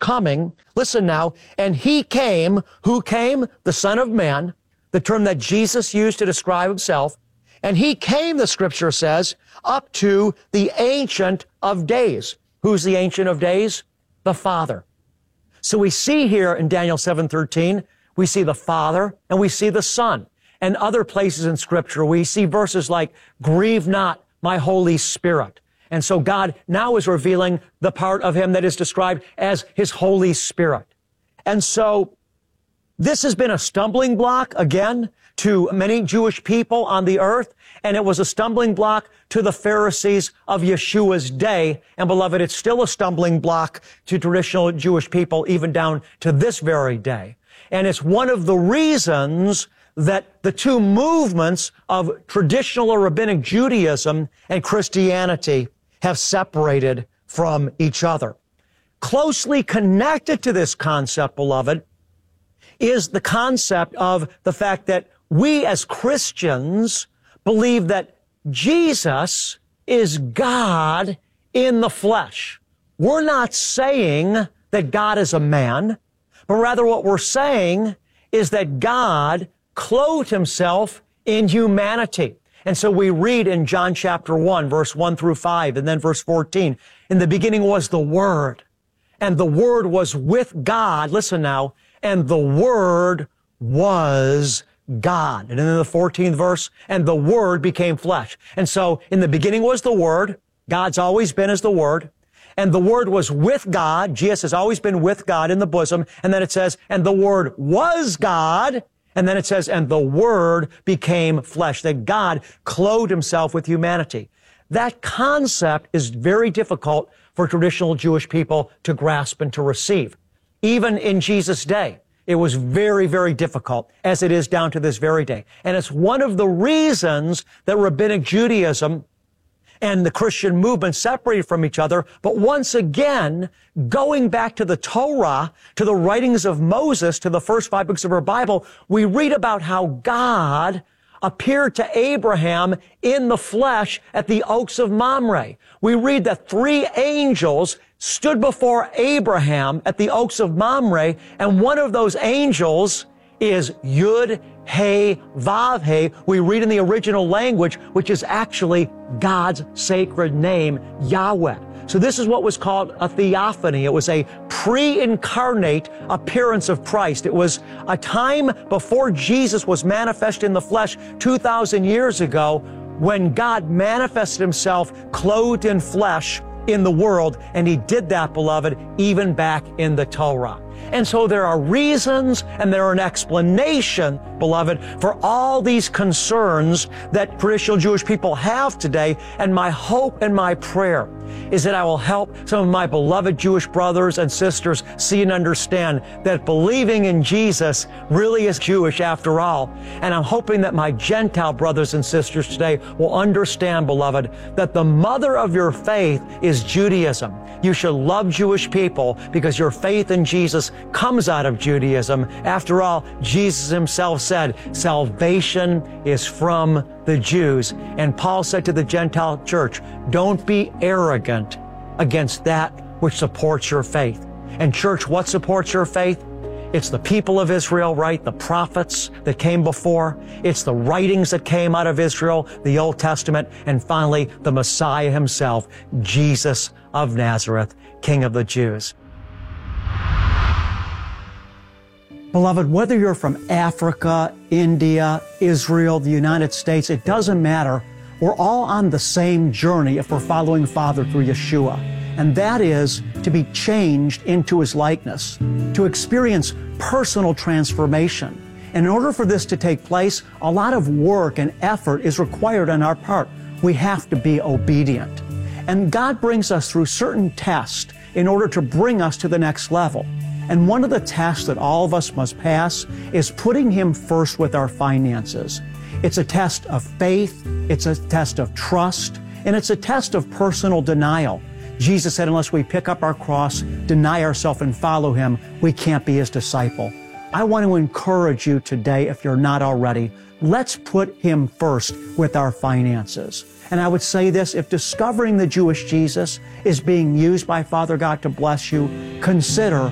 coming. Listen now. And he came, who came? The Son of Man, the term that Jesus used to describe himself. And he came, the scripture says, up to the Ancient of Days. Who's the Ancient of Days? The Father. So we see here in Daniel 7:13, we see the Father and we see the Son. And other places in scripture, we see verses like, grieve not my Holy Spirit. And so God now is revealing the part of him that is described as his Holy Spirit. And so this has been a stumbling block, again, to many Jewish people on the earth, and it was a stumbling block to the Pharisees of Yeshua's day. And beloved, it's still a stumbling block to traditional Jewish people, even down to this very day. And it's one of the reasons that the two movements of traditional or rabbinic Judaism and Christianity have separated from each other. Closely connected to this concept, beloved, is the concept of the fact that we as Christians believe that Jesus is God in the flesh. We're not saying that God is a man, but rather what we're saying is that God clothed himself in humanity. And so we read in John chapter 1, verse 1 through 5, and then verse 14, in the beginning was the Word, and the Word was with God. Listen now. And the Word was God. And then in the 14th verse, and the Word became flesh. And so in the beginning was the Word. God's always been as the Word. And the Word was with God. Jesus has always been with God in the bosom. And then it says, and the Word was God. And then it says, and the Word became flesh, that God clothed himself with humanity. That concept is very difficult for traditional Jewish people to grasp and to receive. Even in Jesus' day, it was very, very difficult, as it is down to this very day. And it's one of the reasons that Rabbinic Judaism and the Christian movement separated from each other. But once again, going back to the Torah, to the writings of Moses, to the first 5 books of our Bible, we read about how God appeared to Abraham in the flesh at the Oaks of Mamre. We read that 3 angels stood before Abraham at the Oaks of Mamre, and one of those angels is Yud He Vav He. We read in the original language, which is actually God's sacred name, Yahweh. So this is what was called a theophany. It was a pre-incarnate appearance of Christ. It was a time before Jesus was manifest in the flesh 2,000 years ago, when God manifested himself clothed in flesh in the world, and he did that, beloved, even back in the Torah. And so there are reasons and there are an explanation, beloved, for all these concerns that traditional Jewish people have today. And my hope and my prayer is that I will help some of my beloved Jewish brothers and sisters see and understand that believing in Jesus really is Jewish after all. And I'm hoping that my Gentile brothers and sisters today will understand, beloved, that the mother of your faith is Judaism. You should love Jewish people because your faith in Jesus comes out of Judaism. After all, Jesus himself said, salvation is from the Jews. And Paul said to the Gentile church, don't be arrogant against that which supports your faith. And church, what supports your faith? It's the people of Israel, right? The prophets that came before. It's the writings that came out of Israel, the Old Testament. And finally, the Messiah himself, Jesus of Nazareth, King of the Jews. Beloved, whether you're from Africa, India, Israel, the United States, it doesn't matter. We're all on the same journey if we're following Father through Yeshua. And that is to be changed into his likeness, to experience personal transformation. And in order for this to take place, a lot of work and effort is required on our part. We have to be obedient. And God brings us through certain tests in order to bring us to the next level. And one of the tests that all of us must pass is putting him first with our finances. It's a test of faith, it's a test of trust, and it's a test of personal denial. Jesus said, unless we pick up our cross, deny ourselves, and follow him, we can't be his disciple. I want to encourage you today, if you're not already, let's put him first with our finances. And I would say this, if discovering the Jewish Jesus is being used by Father God to bless you, consider